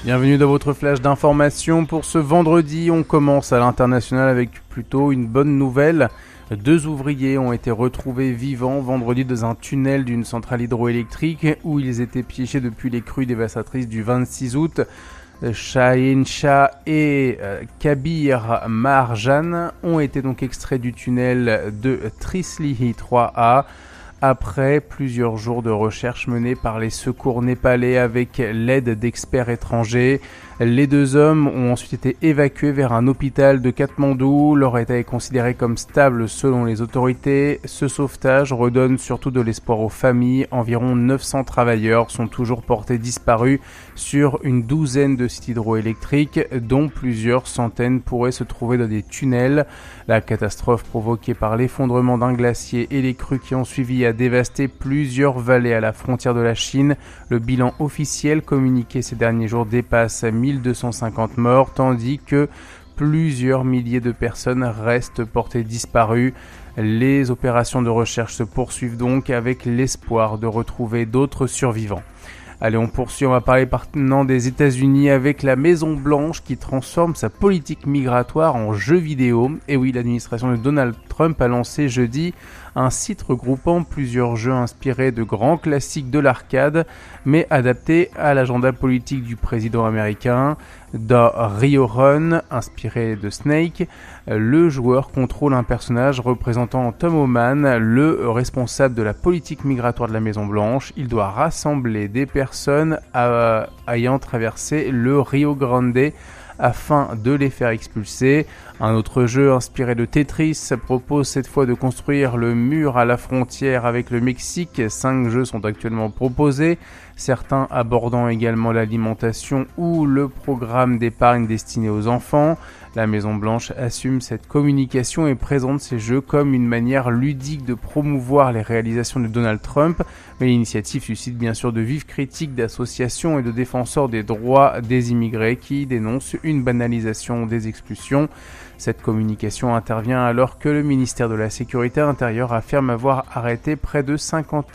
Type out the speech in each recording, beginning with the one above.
Bienvenue dans votre flash d'information pour ce vendredi. On commence à l'international avec plutôt une bonne nouvelle. 2 ouvriers ont été retrouvés vivants vendredi dans un tunnel d'une centrale hydroélectrique où ils étaient piégés depuis les crues dévastatrices du 26 août. Shahin Shah et Kabir Marjan ont été donc extraits du tunnel de Trislihi 3A. Après plusieurs jours de recherche menée par les secours népalais avec l'aide d'experts étrangers, les 2 hommes ont ensuite été évacués vers un hôpital de Katmandou. Leur état est considéré comme stable selon les autorités. Ce sauvetage redonne surtout de l'espoir aux familles. Environ 900 travailleurs sont toujours portés disparus sur une douzaine de sites hydroélectriques, dont plusieurs centaines pourraient se trouver dans des tunnels. La catastrophe provoquée par l'effondrement d'un glacier et les crues qui ont suivi a dévasté plusieurs vallées à la frontière de la Chine. Le bilan officiel communiqué ces derniers jours dépasse 1250 morts, tandis que plusieurs milliers de personnes restent portées disparues. Les opérations de recherche se poursuivent donc avec l'espoir de retrouver d'autres survivants. Allez, on poursuit, on va parler maintenant des États-Unis avec la Maison Blanche qui transforme sa politique migratoire en jeu vidéo. Et oui, l'administration de Donald Trump a lancé jeudi un site regroupant plusieurs jeux inspirés de grands classiques de l'arcade, mais adaptés à l'agenda politique du président américain. Dans Rio Run, inspiré de Snake, le joueur contrôle un personnage représentant Tom Homan, le responsable de la politique migratoire de la Maison Blanche. Il doit rassembler des personnes ayant traversé le Rio Grande afin de les faire expulser. Un autre jeu inspiré de Tetris propose cette fois de construire le mur à la frontière avec le Mexique. 5 jeux sont actuellement proposés, certains abordant également l'alimentation ou le programme d'épargne destiné aux enfants. La Maison Blanche assume cette communication et présente ces jeux comme une manière ludique de promouvoir les réalisations de Donald Trump, mais l'initiative suscite bien sûr de vives critiques d'associations et de défenseurs des droits des immigrés qui dénoncent une banalisation des expulsions. Cette communication intervient alors que le ministère de la Sécurité intérieure affirme avoir arrêté près de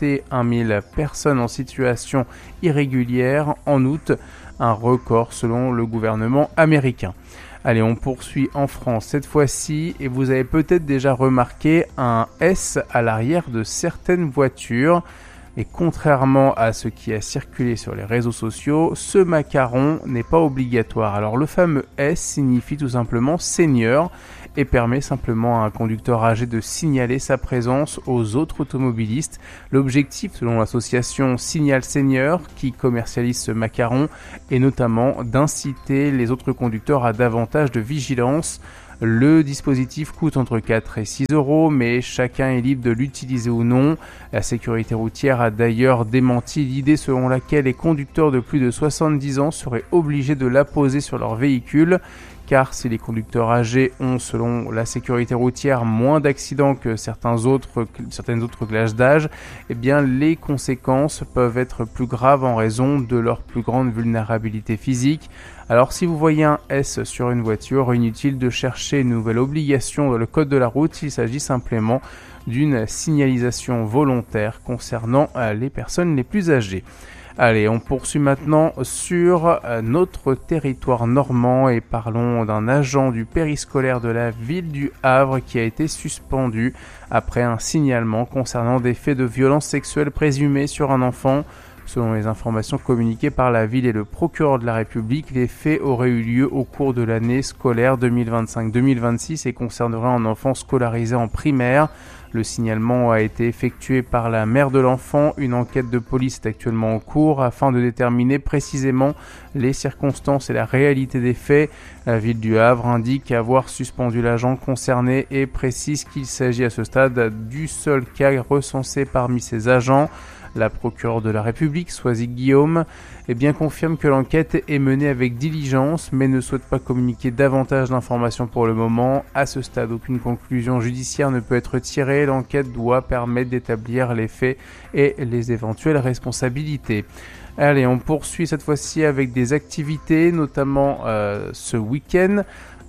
51 000 personnes en situation irrégulière en août, un record selon le gouvernement américain. Allez, on poursuit en France cette fois-ci et vous avez peut-être déjà remarqué un S à l'arrière de certaines voitures. Et contrairement à ce qui a circulé sur les réseaux sociaux, ce macaron n'est pas obligatoire. Alors le fameux S signifie tout simplement senior et permet simplement à un conducteur âgé de signaler sa présence aux autres automobilistes. L'objectif, selon l'association Signal Senior, qui commercialise ce macaron, est notamment d'inciter les autres conducteurs à davantage de vigilance. Le dispositif coûte entre 4 et 6 euros, mais chacun est libre de l'utiliser ou non. La sécurité routière a d'ailleurs démenti l'idée selon laquelle les conducteurs de plus de 70 ans seraient obligés de l'apposer sur leur véhicule. Car si les conducteurs âgés ont, selon la sécurité routière, moins d'accidents que certaines autres classes d'âge, eh bien les conséquences peuvent être plus graves en raison de leur plus grande vulnérabilité physique. Alors si vous voyez un S sur une voiture, inutile de chercher une nouvelle obligation dans le code de la route, il s'agit simplement d'une signalisation volontaire concernant les personnes les plus âgées. Allez, on poursuit maintenant sur notre territoire normand et parlons d'un agent du périscolaire de la ville du Havre qui a été suspendu après un signalement concernant des faits de violence sexuelle présumés sur un enfant. Selon les informations communiquées par la ville et le procureur de la République, les faits auraient eu lieu au cours de l'année scolaire 2025-2026 et concerneraient un enfant scolarisé en primaire. Le signalement a été effectué par la mère de l'enfant. Une enquête de police est actuellement en cours afin de déterminer précisément les circonstances et la réalité des faits. La ville du Havre indique avoir suspendu l'agent concerné et précise qu'il s'agit à ce stade du seul cas recensé parmi ses agents. La procureure de la République, Soisy Guillaume, confirme que l'enquête est menée avec diligence, mais ne souhaite pas communiquer davantage d'informations pour le moment. À ce stade, aucune conclusion judiciaire ne peut être tirée. L'enquête doit permettre d'établir les faits et les éventuelles responsabilités. Allez, on poursuit cette fois-ci avec des activités, notamment ce week-end.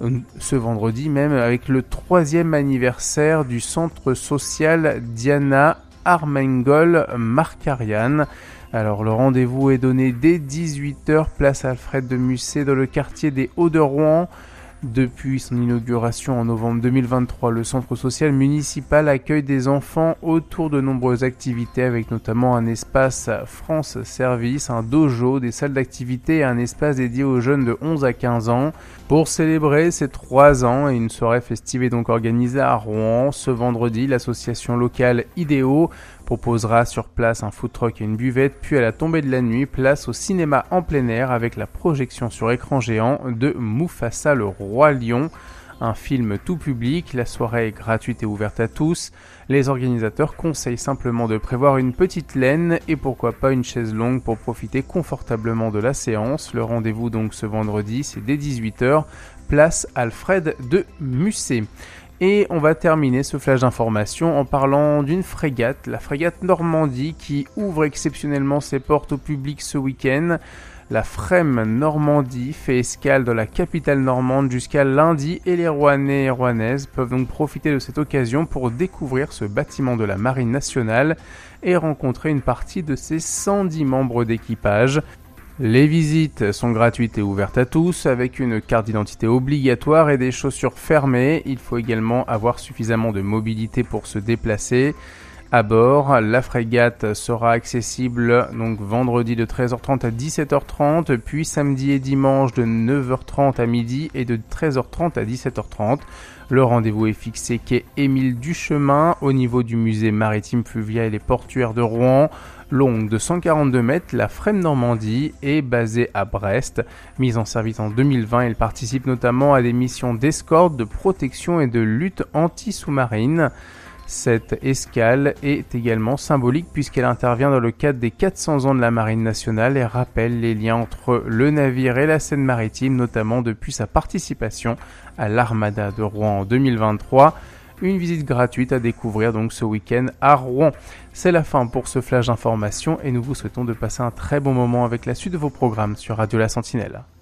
Ce vendredi même, avec le 3e anniversaire du centre social Diana Armengol Markarian. Alors le rendez-vous est donné dès 18h, place Alfred de Musset dans le quartier des Hauts de Rouen. Depuis son inauguration en novembre 2023, le centre social municipal accueille des enfants autour de nombreuses activités avec notamment un espace France Service, un dojo, des salles d'activité et un espace dédié aux jeunes de 11 à 15 ans. Pour célébrer ses 3 ans, et une soirée festive est donc organisée à Rouen. Ce vendredi, l'association locale Idéo proposera sur place un food truck et une buvette, puis à la tombée de la nuit, place au cinéma en plein air avec la projection sur écran géant de Mufasa le Roi Lion, un film tout public. La soirée est gratuite et ouverte à tous. Les organisateurs conseillent simplement de prévoir une petite laine et pourquoi pas une chaise longue pour profiter confortablement de la séance. Le rendez-vous donc ce vendredi, c'est dès 18h, place Alfred de Musset. Et on va terminer ce flash d'information en parlant d'une frégate, la frégate Normandie, qui ouvre exceptionnellement ses portes au public ce week-end. La Frème Normandie fait escale dans la capitale normande jusqu'à lundi et les Rouennais et Rouennaises peuvent donc profiter de cette occasion pour découvrir ce bâtiment de la Marine nationale et rencontrer une partie de ses 110 membres d'équipage. Les visites sont gratuites et ouvertes à tous, avec une carte d'identité obligatoire et des chaussures fermées. Il faut également avoir suffisamment de mobilité pour se déplacer. À bord, la frégate sera accessible donc vendredi de 13h30 à 17h30, puis samedi et dimanche de 9h30 à midi et de 13h30 à 17h30. Le rendez-vous est fixé quai Émile Duchemin au niveau du musée maritime fluvial et portuaire de Rouen. Longue de 142 mètres, la Frème Normandie est basée à Brest. Mise en service en 2020, elle participe notamment à des missions d'escorte, de protection et de lutte anti-sous-marine. Cette escale est également symbolique puisqu'elle intervient dans le cadre des 400 ans de la Marine nationale et rappelle les liens entre le navire et la scène maritime, notamment depuis sa participation à l'Armada de Rouen en 2023. Une visite gratuite à découvrir donc ce week-end à Rouen. C'est la fin pour ce flash d'information et nous vous souhaitons de passer un très bon moment avec la suite de vos programmes sur Radio La Sentinelle.